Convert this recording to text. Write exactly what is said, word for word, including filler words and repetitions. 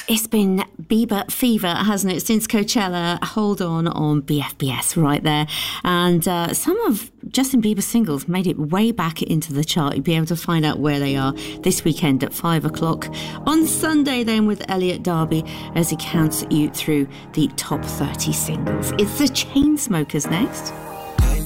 It's been Bieber fever, hasn't it, since Coachella? Hold On on B F B S right there. And uh, some of Justin Bieber's singles made it way back into the chart. You'll be able to find out where they are this weekend at five o'clock. On Sunday then with Elliot Darby as he counts you through the top thirty singles. It's the Chainsmokers next.